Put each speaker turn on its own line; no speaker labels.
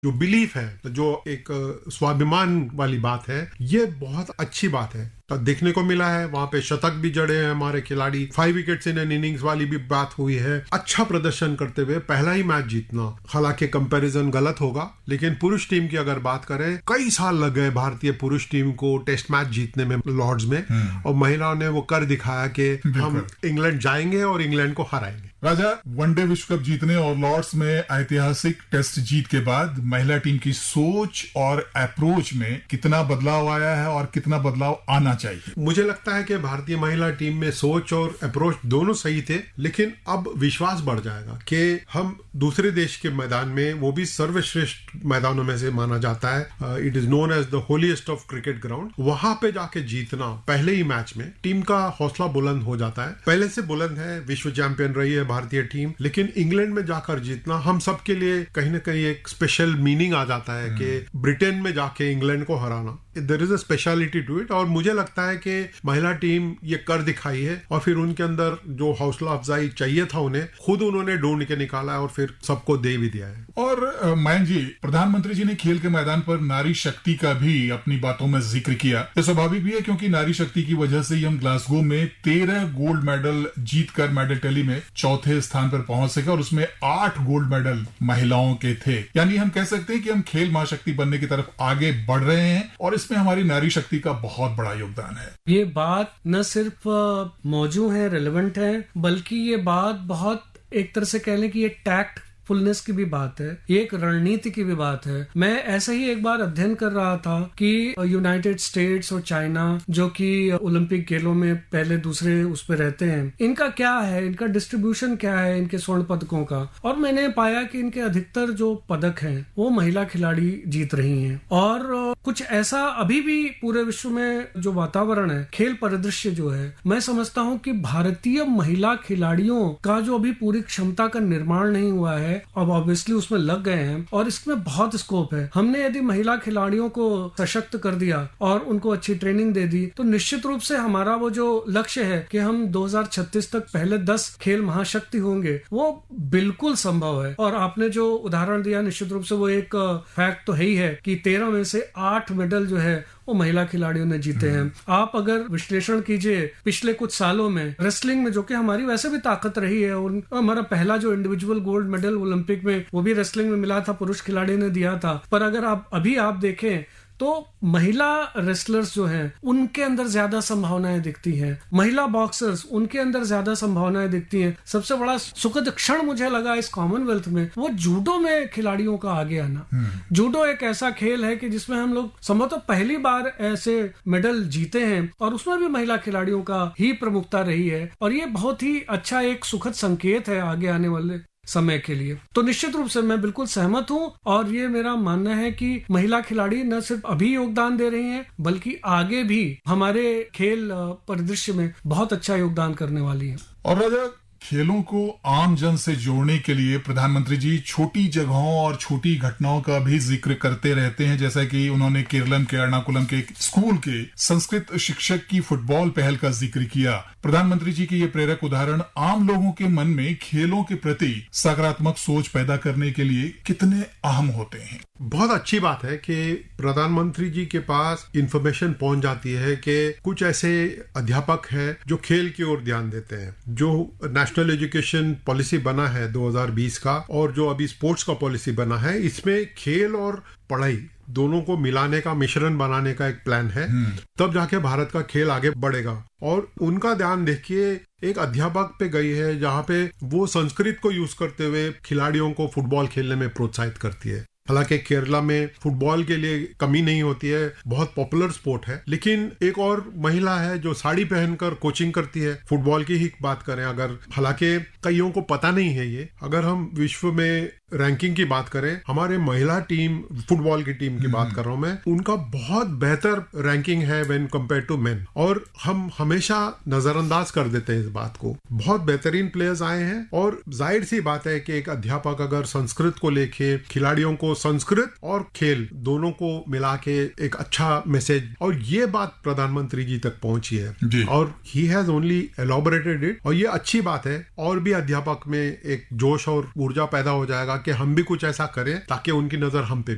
जो बिलीफ है, जो एक स्वाभिमान वाली बात है, ये बहुत अच्छी बात है। तो देखने को मिला है, वहां पे शतक भी जड़े हैं हमारे खिलाड़ी, 5 विकेट्स इन एन इनिंग्स वाली भी बात हुई है। अच्छा प्रदर्शन करते हुए पहला ही मैच जीतना, हालांकि कंपैरिजन गलत होगा, लेकिन पुरुष टीम की अगर बात करें, कई साल लग गए भारतीय पुरुष टीम को टेस्ट मैच जीतने में लॉर्ड्स में, और महिलाओं ने वो कर दिखाया कि हम इंग्लैंड जाएंगे और इंग्लैंड को हराएंगे।
राजा, वनडे विश्व कप जीतने और लॉर्ड्स में ऐतिहासिक टेस्ट जीत के बाद महिला टीम की सोच और अप्रोच में कितना बदलाव आया है और कितना बदलाव आना चाहिए?
मुझे लगता है कि भारतीय महिला टीम में सोच और अप्रोच दोनों सही थे, लेकिन अब विश्वास बढ़ जाएगा कि हम दूसरे देश के मैदान में, वो भी सर्वश्रेष्ठ मैदानों में से माना जाता है, it is known as the holiest of cricket ground, वहां पे जाके जीतना पहले ही मैच में, टीम का हौसला बुलंद हो जाता है। पहले से बुलंद है, विश्व चैंपियन रही है भारतीय टीम, लेकिन इंग्लैंड में जाकर जीतना हम सब के लिए कहीं ना कहीं एक स्पेशल मीनिंग आ जाता है कि ब्रिटेन में जाके इंग्लैंड को हराना, there is a speciality to it. और मुझे लगता है कि महिला टीम ये कर दिखाई है, और फिर उनके अंदर जो हौसला अफजाई चाहिए था उन्हें खुद उन्होंने ढूंढ के निकाला है और फिर सबको दे भी दिया है।
और मयंक जी, प्रधानमंत्री जी ने खेल के मैदान पर नारी शक्ति का भी अपनी बातों में जिक्र किया। ये स्वाभाविक भी है, क्योंकि नारी शक्ति की वजह से ही हम ग्लासगो में 13 गोल्ड मेडल जीतकर मेडल टैली में चौथे स्थान पर पहुंच सके, और उसमें 8 गोल्ड मेडल महिलाओं के थे। यानी हम कह सकते हैं कि हम खेल महाशक्ति बनने की तरफ आगे बढ़ रहे हैं, और इसमें हमारी नारी शक्ति का बहुत बड़ा योगदान है।
ये बात न सिर्फ मौजूद है, रेलेवेंट है, बल्कि ये बात बहुत एक तरह से कह लें कि ये टैक्ट फुलनेस की भी बात है, ये एक रणनीति की भी बात है। मैं ऐसे ही एक बार अध्ययन कर रहा था कि यूनाइटेड स्टेट्स और चाइना, जो कि ओलंपिक खेलों में पहले दूसरे उस पे रहते हैं, इनका क्या है, इनका डिस्ट्रीब्यूशन क्या है इनके स्वर्ण पदकों का, और मैंने पाया कि इनके अधिकतर जो पदक हैं वो महिला खिलाड़ी जीत रही हैं। और कुछ ऐसा अभी भी पूरे विश्व में जो वातावरण है, खेल परिदृश्य जो है, मैं समझता हूँ कि भारतीय महिला खिलाड़ियों का जो अभी पूरी क्षमता का निर्माण नहीं हुआ है, अब ऑब्वियसली उसमें लग गए हैं, और इसमें बहुत स्कोप है। हमने यदि महिला खिलाड़ियों को सशक्त कर दिया और उनको अच्छी ट्रेनिंग दे दी, तो निश्चित रूप से हमारा वो जो लक्ष्य है कि हम 2036 तक पहले 10 खेल महाशक्ति होंगे, वो बिल्कुल संभव है। और आपने जो उदाहरण दिया, निश्चित रूप से वो एक फैक्ट तो है ही है कि 13 में से 8 मेडल जो है वो महिला खिलाड़ियों ने जीते हैं। आप अगर विश्लेषण कीजिए पिछले कुछ सालों में रेसलिंग में, जो कि हमारी वैसे भी ताकत रही है, और हमारा पहला जो इंडिविजुअल गोल्ड मेडल ओलंपिक में वो भी रेसलिंग में मिला था, पुरुष खिलाड़ी ने दिया था। पर अगर आप देखें तो महिला रेसलर्स जो हैं उनके अंदर ज्यादा संभावनाएं दिखती हैं, महिला बॉक्सर्स उनके अंदर ज्यादा संभावनाएं दिखती हैं। सबसे बड़ा सुखद क्षण मुझे लगा इस कॉमनवेल्थ में वो जूडो में खिलाड़ियों का आगे आना। जूडो एक ऐसा खेल है कि जिसमें हम लोग संभवतः पहली बार ऐसे मेडल जीते हैं, और उसमें भी महिला खिलाड़ियों का ही प्रमुखता रही है, और ये बहुत ही अच्छा एक सुखद संकेत है आगे आने वाले समय के लिए। तो निश्चित रूप से मैं बिल्कुल सहमत हूं, और ये मेरा मानना है कि महिला खिलाड़ी न सिर्फ अभी योगदान दे रही हैं, बल्कि आगे भी हमारे खेल परिदृश्य में बहुत अच्छा योगदान करने वाली हैं।
और राजा, खेलों को आम जन से जोड़ने के लिए प्रधानमंत्री जी छोटी जगहों और छोटी घटनाओं का भी जिक्र करते रहते हैं, जैसा कि उन्होंने केरलम के एर्नाकुलम के स्कूल के संस्कृत शिक्षक की फुटबॉल पहल का जिक्र किया। प्रधानमंत्री जी के ये प्रेरक उदाहरण आम लोगों के मन में खेलों के प्रति सकारात्मक सोच पैदा करने के लिए कितने अहम होते हैं।
बहुत अच्छी बात है कि प्रधानमंत्री जी के पास इंफॉर्मेशन पहुंच जाती है कि कुछ ऐसे अध्यापक हैं जो खेल की ओर ध्यान देते हैं। जो नेशनल एजुकेशन पॉलिसी बना है 2020 का, और जो अभी स्पोर्ट्स का पॉलिसी बना है, इसमें खेल और पढ़ाई दोनों को मिलाने का, मिश्रण बनाने का एक प्लान है। तब जाके भारत का खेल आगे बढ़ेगा। और उनका ध्यान देखिए, एक अध्यापक पे गई है जहाँ पे वो संस्कृत को यूज करते हुए खिलाड़ियों को फुटबॉल खेलने में प्रोत्साहित करती है। हालांकि केरला में फुटबॉल के लिए कमी नहीं होती है, बहुत पॉपुलर स्पोर्ट है, लेकिन एक और महिला है जो साड़ी पहनकर कोचिंग करती है। फुटबॉल की ही बात करें अगर, हालांकि कईयों को पता नहीं है ये, अगर हम विश्व में रैंकिंग की बात करें, हमारे महिला टीम, फुटबॉल की टीम की बात कर रहा हूं मैं, उनका बहुत बेहतर रैंकिंग है व्हेन कंपेयर टू मेन, और हम हमेशा नजरअंदाज कर देते हैं इस बात को। बहुत बेहतरीन प्लेयर्स आए हैं, और जाहिर सी बात है कि एक अध्यापक अगर संस्कृत को लेके खिलाड़ियों को संस्कृत और खेल दोनों को मिला के एक अच्छा मैसेज, और ये बात प्रधानमंत्री जी तक पहुंची है, और ही हैज ओनली एलॉबरेटेड इट, और ये अच्छी बात है। और भी अध्यापक में एक जोश और ऊर्जा पैदा हो जाएगा कि हम भी कुछ ऐसा करें ताकि उनकी नजर हम पे